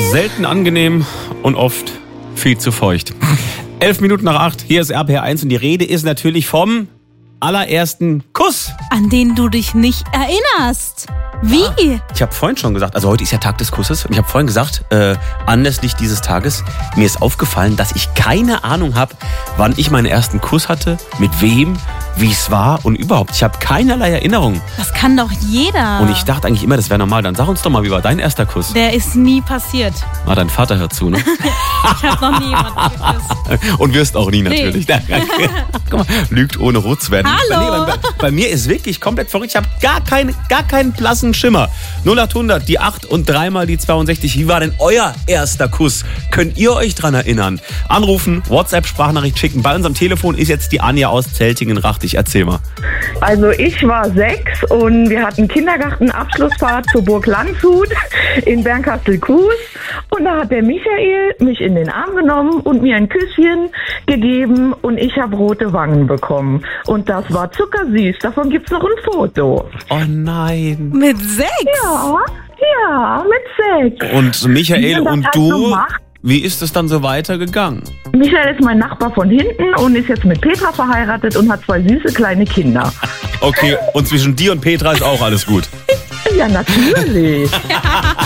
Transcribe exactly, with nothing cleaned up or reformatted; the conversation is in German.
Selten angenehm und oft viel zu feucht. Elf Minuten nach acht, hier ist R P R eins und die Rede ist natürlich vom allerersten Kuss. An den du dich nicht erinnerst. Wie? Ja, ich habe vorhin schon gesagt, also heute ist ja Tag des Kusses und ich habe vorhin gesagt, äh, anlässlich dieses Tages, mir ist aufgefallen, dass ich keine Ahnung habe, wann ich meinen ersten Kuss hatte, mit wem, wie es war und überhaupt. Ich habe keinerlei Erinnerung. Das kann doch jeder. Und ich dachte eigentlich immer, das wäre normal. Dann sag uns doch mal, wie war dein erster Kuss? Der ist nie passiert. Ah, dein Vater hört zu, ne? Ich habe noch nie jemanden geküsst. Und wirst auch nie natürlich. Nee. Guck mal, lügt ohne rot zu werden. Hallo. Nee, bei, bei mir ist wirklich komplett verrückt. Ich habe gar, kein, gar keinen blassen Schimmer. null acht hundert, die acht und dreimal die zweiundsechzig. Wie war denn euer erster Kuss? Könnt ihr euch dran erinnern? Anrufen, WhatsApp-Sprachnachricht schicken. Bei unserem Telefon ist jetzt die Anja aus Zeltingen-Rachtig. Erzähl mal. Also ich war sechs und wir hatten Kindergartenabschlussfahrt zur Burg Landshut in Bernkastel-Kues. Und da hat der Michael mich in den Arm genommen und mir ein Küsschen gegeben und ich habe rote Wangen bekommen. Und das war zuckersüß. Davon gibt's noch ein Foto. Oh nein. Mit sechs? Ja, ja, mit sechs. Und Michael das und halt du, so macht. wie ist es dann so weitergegangen? Michael ist mein Nachbar von hinten und ist jetzt mit Petra verheiratet und hat zwei süße kleine Kinder. Okay, und zwischen dir und Petra ist auch alles gut. Ja, natürlich.